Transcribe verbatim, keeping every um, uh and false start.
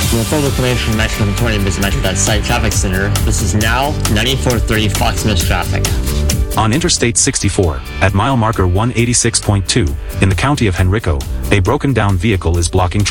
For full information on Metro twenty, visit Metro.site Traffic Center. This is now ninety-four thirty Fox Miss traffic. On Interstate sixty-four, at mile marker one eighty-six point two, in the county of Henrico, a broken down vehicle is blocking traffic.